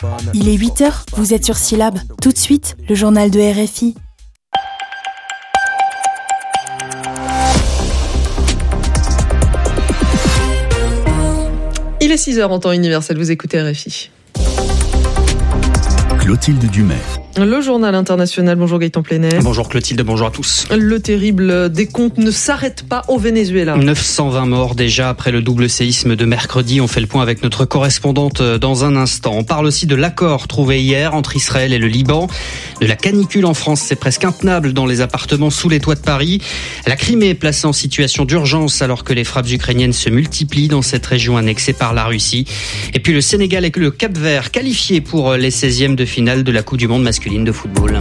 Il est 8h, vous êtes sur Syllab. Tout de suite, le journal de RFI. Il est 6h en temps universel, vous écoutez RFI. Clotilde Dumais. Le journal international, bonjour Gaëtan Plenay. Bonjour Clotilde, bonjour à tous. Le terrible décompte ne s'arrête pas au Venezuela. 920 morts déjà après le double séisme de mercredi. On fait le point avec notre correspondante dans un instant. On parle aussi de l'accord trouvé hier entre Israël et le Liban. De la canicule en France, c'est presque intenable dans les appartements sous les toits de Paris. La Crimée est placée en situation d'urgence alors que les frappes ukrainiennes se multiplient dans cette région annexée par la Russie. Et puis le Sénégal et le Cap-Vert qualifiés pour les 16e de finale de la Coupe du Monde masculine de football.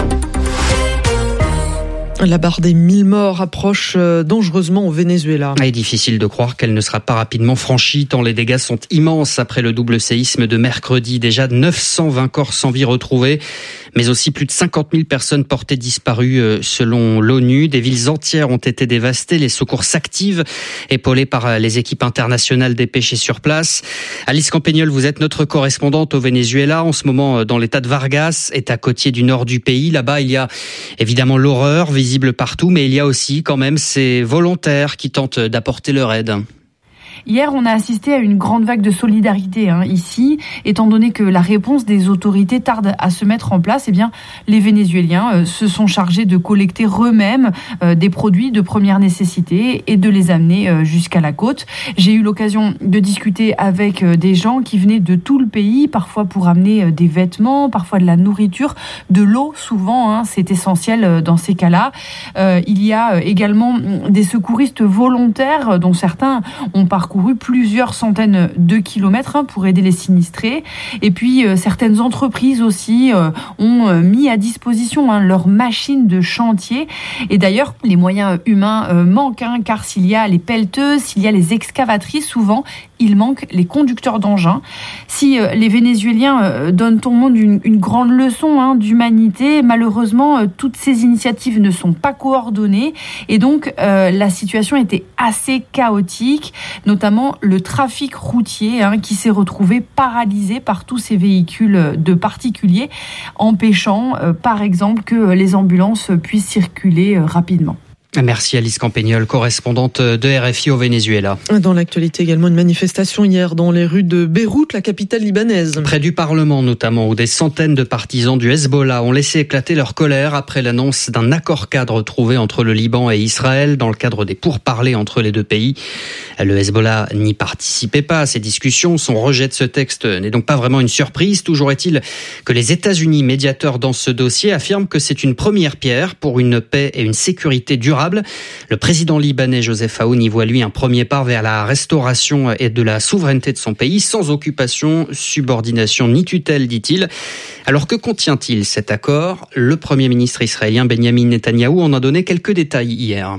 La barre des 1000 morts approche dangereusement au Venezuela. Il est difficile de croire qu'elle ne sera pas rapidement franchie tant les dégâts sont immenses après le double séisme de mercredi. Déjà 920 corps sans vie retrouvés, mais aussi plus de 50 000 personnes portées disparues selon l'ONU. Des villes entières ont été dévastées. Les secours s'activent, épaulés par les équipes internationales dépêchées sur place. Alice Campagnol, vous êtes notre correspondante au Venezuela, en ce moment dans l'état de Vargas, État côtier du nord du pays. Là-bas, il y a évidemment l'horreur visible partout, mais il y a aussi quand même ces volontaires qui tentent d'apporter leur aide. Hier, on a assisté à une grande vague de solidarité ici, étant donné que la réponse des autorités tarde à se mettre en place. Eh bien, les Vénézuéliens se sont chargés de collecter eux-mêmes des produits de première nécessité et de les amener jusqu'à la côte. J'ai eu l'occasion de discuter avec des gens qui venaient de tout le pays, parfois pour amener des vêtements, parfois de la nourriture, de l'eau souvent, c'est essentiel dans ces cas-là. Il y a également des secouristes volontaires dont certains ont parcouru plusieurs centaines de kilomètres pour aider les sinistrés. Et puis, certaines entreprises aussi ont mis à disposition leurs machines de chantier. Et d'ailleurs, les moyens humains manquent, car s'il y a les pelleteuses, s'il y a les excavatrices, souvent, il manque les conducteurs d'engins. Si les Vénézuéliens donnent au monde une grande leçon d'humanité, malheureusement, toutes ces initiatives ne sont pas coordonnées. Et donc, la situation était assez chaotique, notamment le trafic routier qui s'est retrouvé paralysé par tous ces véhicules de particuliers, empêchant par exemple que les ambulances puissent circuler rapidement. Merci Alice Campagnol, correspondante de RFI au Venezuela. Dans l'actualité également, une manifestation hier dans les rues de Beyrouth, la capitale libanaise. Près du Parlement notamment, où des centaines de partisans du Hezbollah ont laissé éclater leur colère après l'annonce d'un accord-cadre trouvé entre le Liban et Israël dans le cadre des pourparlers entre les deux pays. Le Hezbollah n'y participait pas à ces discussions. Son rejet de ce texte n'est donc pas vraiment une surprise. Toujours est-il que les États-Unis, médiateurs dans ce dossier, affirment que c'est une première pierre pour une paix et une sécurité durable. Le président libanais Joseph Aoun y voit lui un premier pas vers la restauration et de la souveraineté de son pays, sans occupation, subordination ni tutelle, dit-il. Alors que contient-il cet accord ? Le Premier ministre israélien Benjamin Netanyahou en a donné quelques détails hier.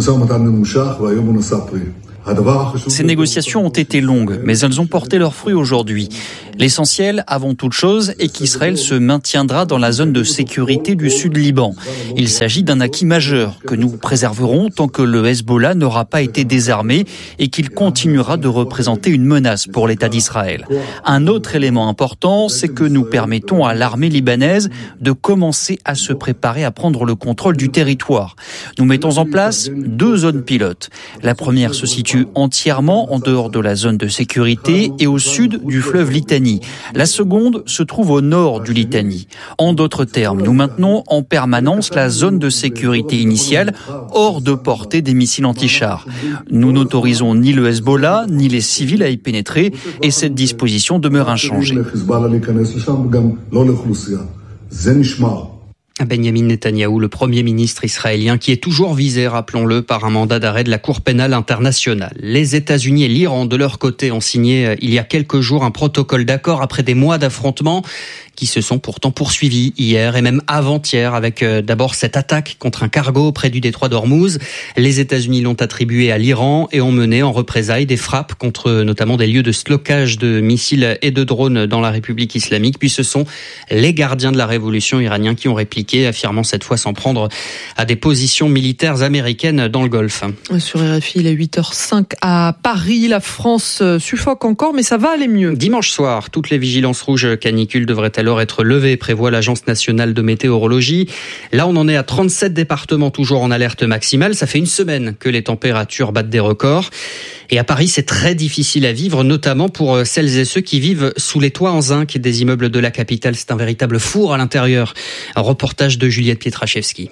Ces négociations ont été longues, mais elles ont porté leurs fruits aujourd'hui. L'essentiel, avant toute chose, est qu'Israël se maintiendra dans la zone de sécurité du sud Liban. Il s'agit d'un acquis majeur que nous préserverons tant que le Hezbollah n'aura pas été désarmé et qu'il continuera de représenter une menace pour l'État d'Israël. Un autre élément important, c'est que nous permettons à l'armée libanaise de commencer à se préparer à prendre le contrôle du territoire. Nous mettons en place 2 zones pilotes. La première se situe entièrement en dehors de la zone de sécurité et au sud du fleuve Litani. La seconde se trouve au nord du Litani. En d'autres termes, nous maintenons en permanence la zone de sécurité initiale hors de portée des missiles anti-chars. Nous n'autorisons ni le Hezbollah ni les civils à y pénétrer et cette disposition demeure inchangée. Benjamin Netanyahou, le Premier ministre israélien, qui est toujours visé, rappelons-le, par un mandat d'arrêt de la Cour pénale internationale. Les États-Unis et l'Iran, de leur côté, ont signé il y a quelques jours un protocole d'accord après des mois d'affrontements qui se sont pourtant poursuivis hier et même avant-hier avec d'abord cette attaque contre un cargo près du détroit d'Ormuz. Les États-Unis l'ont attribué à l'Iran et ont mené en représailles des frappes contre notamment des lieux de stockage de missiles et de drones dans la République islamique. Puis ce sont les gardiens de la révolution iraniens qui ont répliqué compliqué, affirmant cette fois s'en prendre à des positions militaires américaines dans le Golfe. Sur RFI, il est 8h05 à Paris. La France suffoque encore, mais ça va aller mieux. Dimanche soir, toutes les vigilances rouges canicule devraient alors être levées, prévoit l'Agence nationale de météorologie. Là, on en est à 37 départements toujours en alerte maximale. Ça fait une semaine que les températures battent des records. Et à Paris, c'est très difficile à vivre, notamment pour celles et ceux qui vivent sous les toits en zinc des immeubles de la capitale. C'est un véritable four à l'intérieur. Un reportage de Juliette Pietraszewski.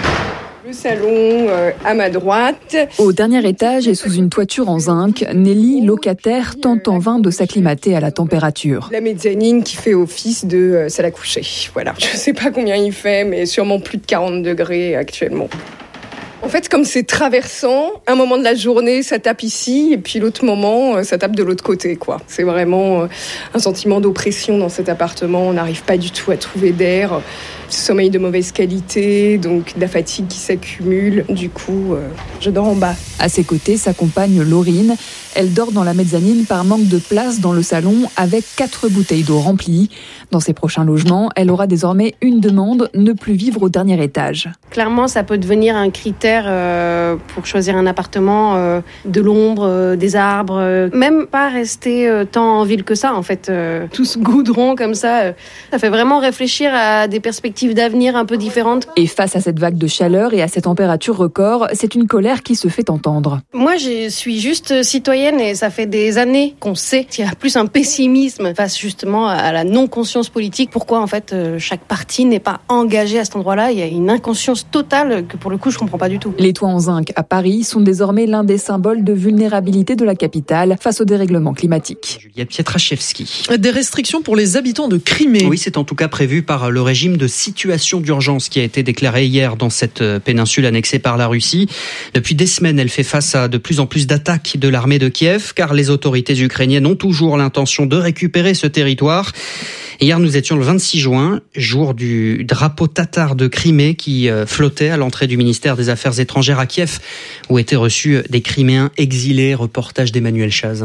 Le salon à ma droite. Au dernier étage et sous une toiture en zinc, Nelly, locataire, tente en vain de s'acclimater à la température. La mezzanine qui fait office de salle à coucher. Voilà. Je ne sais pas combien il fait, mais sûrement plus de 40 degrés actuellement. En fait, comme c'est traversant, un moment de la journée, ça tape ici, et puis l'autre moment, ça tape de l'autre côté, quoi. C'est vraiment un sentiment d'oppression dans cet appartement. On n'arrive pas du tout à trouver d'air. Sommeil de mauvaise qualité, donc de la fatigue qui s'accumule. Du coup, je dors en bas. À ses côtés, sa compagne Laurine. Elle dort dans la mezzanine par manque de place dans le salon avec 4 bouteilles d'eau remplies. Dans ses prochains logements, elle aura désormais une demande, ne plus vivre au dernier étage. Clairement, ça peut devenir un critère pour choisir un appartement, de l'ombre, des arbres, même pas rester tant en ville que ça, en fait. Tout ce goudron comme ça, ça fait vraiment réfléchir à des perspectives d'avenir un peu différentes. Et face à cette vague de chaleur et à ces températures records, c'est une colère qui se fait entendre. Moi, je suis juste citoyenne et ça fait des années qu'on sait qu'il y a plus un pessimisme face justement à la non-conscience politique. Pourquoi, en fait, chaque parti n'est pas engagé à cet endroit-là? Il y a une inconscience totale que, pour le coup, je comprends pas du tout. Les toits en zinc à Paris sont désormais l'un des symboles de vulnérabilité de la capitale face au dérèglement climatique. Juliette Pietraszewski. Des restrictions pour les habitants de Crimée. Oui, c'est en tout cas prévu par le régime de situation d'urgence qui a été déclaré hier dans cette péninsule annexée par la Russie. Depuis des semaines, elle fait face à de plus en plus d'attaques de l'armée de Kiev, car les autorités ukrainiennes ont toujours l'intention de récupérer ce territoire. Hier, nous étions le 26 juin, jour du drapeau tatar de Crimée qui flottait à l'entrée du ministère des Affaires étrangères à Kiev, où étaient reçus des Criméens exilés. Reportage d'Emmanuel Chaz.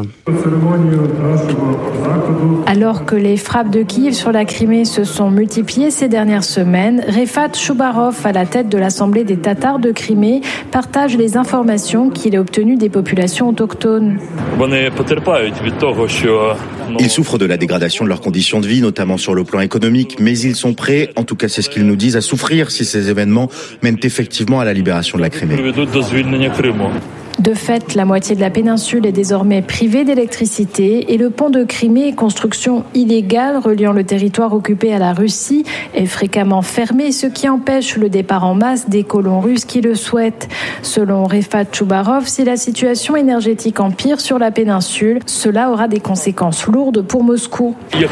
Alors que les frappes de Kiev sur la Crimée se sont multipliées ces dernières semaines, Refat Choubarov, à la tête de l'Assemblée des Tatars de Crimée, partage les informations qu'il a obtenues des populations autochtones. Ils souffrent de la dégradation de leurs conditions de vie, notamment sur le plan économique, mais ils sont prêts, en tout cas c'est ce qu'ils nous disent, à souffrir si ces événements mènent effectivement à la libération de la Crimée. De fait, la moitié de la péninsule est désormais privée d'électricité et le pont de Crimée, construction illégale reliant le territoire occupé à la Russie, est fréquemment fermé, ce qui empêche le départ en masse des colons russes qui le souhaitent. Selon Refat Choubarov, si la situation énergétique empire sur la péninsule, cela aura des conséquences lourdes pour Moscou.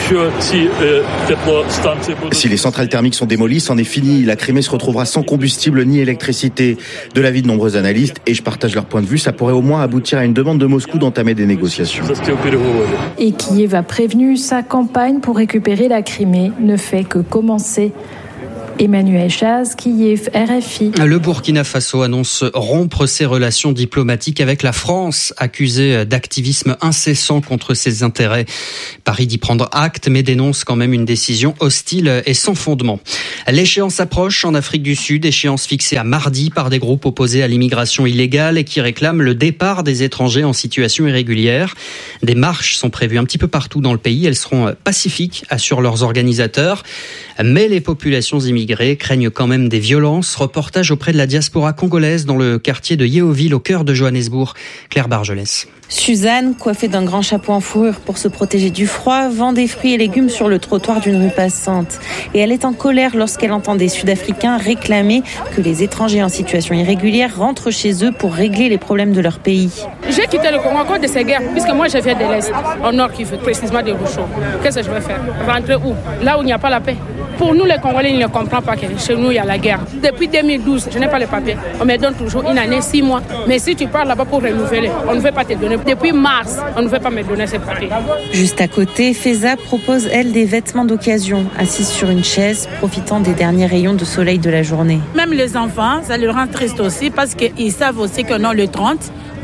Si les centrales thermiques sont démolies, c'en est fini. La Crimée se retrouvera sans combustible ni électricité. De l'avis de nombreux analystes, et je partage leur point de vue, ça pourrait au moins aboutir à une demande de Moscou d'entamer des négociations. Et Kiev a prévenu, sa campagne pour récupérer la Crimée ne fait que commencer. Emmanuel Chaz, Kiev, RFI. Le Burkina Faso annonce rompre ses relations diplomatiques avec la France, accusée d'activisme incessant contre ses intérêts. Paris d'y prendre acte, mais dénonce quand même une décision hostile et sans fondement. L'échéance approche en Afrique du Sud, échéance fixée à mardi par des groupes opposés à l'immigration illégale et qui réclament le départ des étrangers en situation irrégulière. Des marches sont prévues un petit peu partout dans le pays. Elles seront pacifiques, assurent leurs organisateurs. Mais les populations immigrées craignent quand même des violences. Reportage auprès de la diaspora congolaise dans le quartier de Yeoville, au cœur de Johannesburg. Claire Bargelès. Suzanne, coiffée d'un grand chapeau en fourrure pour se protéger du froid, vend des fruits et légumes sur le trottoir d'une rue passante. Et elle est en colère lorsqu'elle entend des Sud-Africains réclamer que les étrangers en situation irrégulière rentrent chez eux pour régler les problèmes de leur pays. J'ai quitté le Congo à cause de ces guerres, puisque moi je viens de l'Est, au nord qui fait précisément des Rouchons. Qu'est-ce que je vais faire? Rentrer où? Là où il n'y a pas la paix. Pour nous les Congolais, ils ne comprennent pas que chez nous il y a la guerre. Depuis 2012, je n'ai pas les papiers. On me donne toujours une année, 6 mois. Mais si tu pars là-bas pour renouveler, on ne veut pas te donner. Depuis mars, on ne veut pas me donner ces papiers. Juste à côté, Feza propose, elle, des vêtements d'occasion, assise sur une chaise, profitant des derniers rayons de soleil de la journée. Même les enfants, ça leur rend triste aussi parce qu'ils savent aussi que non, le 30,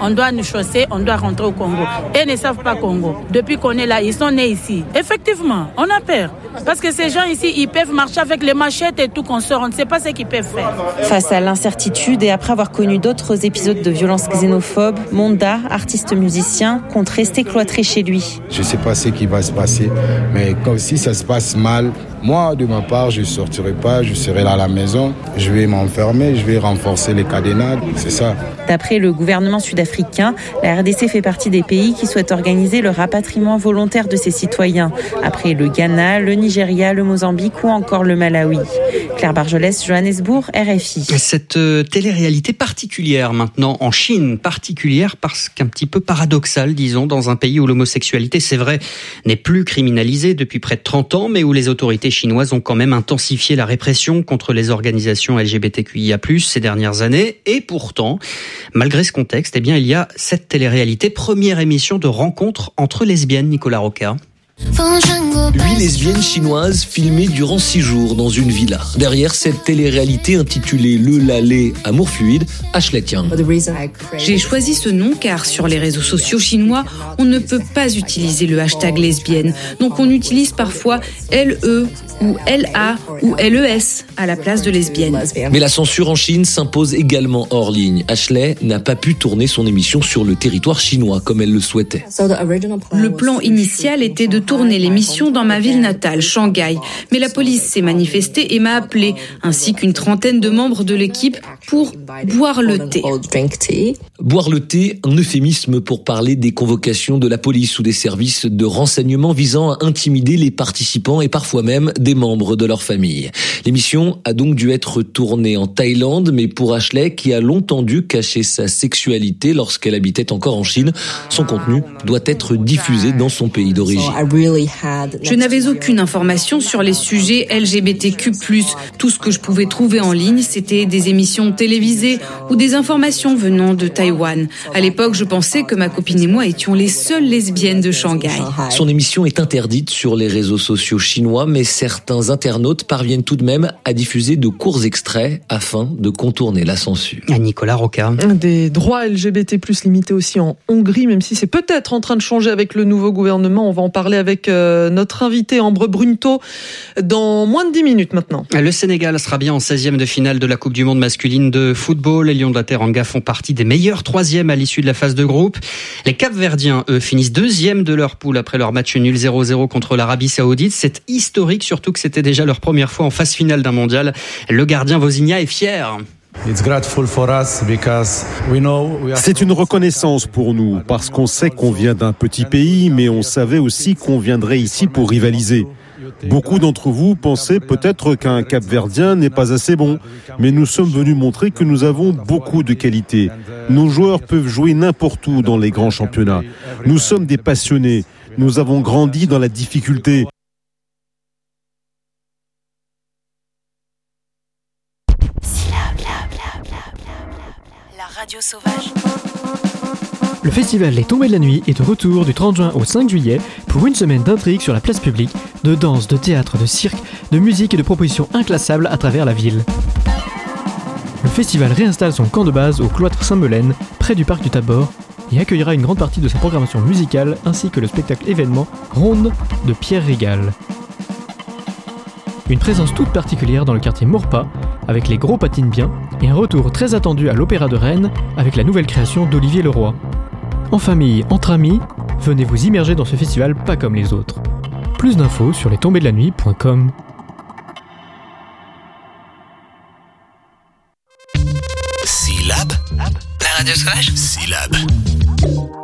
on doit nous chausser, on doit rentrer au Congo. Et ils ne savent pas Congo. Depuis qu'on est là, ils sont nés ici. Effectivement, on a peur. Parce que ces gens ici, ils peuvent marcher avec les machettes et tout qu'on sort. On ne sait pas ce qu'ils peuvent faire. Face à l'incertitude et après avoir connu d'autres épisodes de violences xénophobes, Monda, artiste musicien, compte rester cloîtré chez lui. Je ne sais pas ce qui va se passer, mais comme si ça se passe mal, moi, de ma part, je ne sortirai pas, je serai là à la maison, je vais m'enfermer, je vais renforcer les cadenas, c'est ça. D'après le gouvernement sud-africain, la RDC fait partie des pays qui souhaitent organiser le rapatriement volontaire de ses citoyens, après le Ghana, le Nigeria, le Mozambique ou encore le Malawi. Claire Barjolès, Johannesburg, RFI. Cette télé-réalité particulière maintenant en Chine, particulière parce qu'un petit peu paradoxale, disons, dans un pays où l'homosexualité, c'est vrai, n'est plus criminalisée depuis près de 30 ans, mais où les autorités chinoises ont quand même intensifié la répression contre les organisations LGBTQIA+, ces dernières années. Et pourtant, malgré ce contexte, eh bien, il y a cette télé-réalité, première émission de rencontre entre lesbiennes, Nicolas Roca. 8 lesbiennes chinoises filmées durant 6 jours dans une villa. Derrière cette télé-réalité intitulée Le Lalé Amour Fluide, Ashley Tiang. J'ai choisi ce nom car sur les réseaux sociaux chinois, on ne peut pas utiliser le hashtag lesbienne. Donc on utilise parfois LE ou LA ou LES à la place de lesbienne. Mais la censure en Chine s'impose également hors ligne. Ashley n'a pas pu tourner son émission sur le territoire chinois comme elle le souhaitait. Le plan initial était de tourner l'émission dans ma ville natale, Shanghai. Mais la police s'est manifestée et m'a appelé, ainsi qu'une trentaine de membres de l'équipe, pour boire le thé. Boire le thé, un euphémisme pour parler des convocations de la police ou des services de renseignement visant à intimider les participants et parfois même des membres de leur famille. L'émission a donc dû être tournée en Thaïlande, mais pour Ashley, qui a longtemps dû cacher sa sexualité lorsqu'elle habitait encore en Chine, son contenu doit être diffusé dans son pays d'origine. Je n'avais aucune information sur les sujets LGBTQ+. Tout ce que je pouvais trouver en ligne, c'était des émissions télévisées ou des informations venant de Taïwan. À l'époque, je pensais que ma copine et moi étions les seules lesbiennes de Shanghai. Son émission est interdite sur les réseaux sociaux chinois, mais certains internautes parviennent tout de même à diffuser de courts extraits afin de contourner la censure. Nicolas Roca. Des droits LGBT+ limités aussi en Hongrie, même si c'est peut-être en train de changer avec le nouveau gouvernement. On va en parler avec notre invité Ambre Brunto dans moins de 10 minutes maintenant. Le Sénégal sera bien en 16e de finale de la Coupe du Monde masculine de football. Les Lions de la Teranga font partie des meilleurs 3e à l'issue de la phase de groupe. Les Cap-Verdiens, eux, finissent 2e de leur poule après leur match nul 0-0 contre l'Arabie Saoudite. C'est historique, surtout que c'était déjà leur première fois en phase finale d'un mondial. Le gardien Vozinha est fier. C'est une reconnaissance pour nous, parce qu'on sait qu'on vient d'un petit pays, mais on savait aussi qu'on viendrait ici pour rivaliser. Beaucoup d'entre vous pensaient peut-être qu'un Cap-Verdien n'est pas assez bon, mais nous sommes venus montrer que nous avons beaucoup de qualités. Nos joueurs peuvent jouer n'importe où dans les grands championnats. Nous sommes des passionnés. Nous avons grandi dans la difficulté. Radio Sauvage. Le festival Les Tombées de la Nuit est de retour du 30 juin au 5 juillet pour une semaine d'intrigues sur la place publique, de danse, de théâtre, de cirque, de musique et de propositions inclassables à travers la ville. Le festival réinstalle son camp de base au cloître Saint-Melaine, près du parc du Tabor, et accueillera une grande partie de sa programmation musicale ainsi que le spectacle événement Ronde de Pierre Régal. Une présence toute particulière dans le quartier Maurepas, avec les Gros Patines Bien, et un retour très attendu à l'Opéra de Rennes, avec la nouvelle création d'Olivier Leroy. En famille, entre amis, venez vous immerger dans ce festival pas comme les autres. Plus d'infos sur lestombeesdelanuit.com. Syllab, la radio sauvage.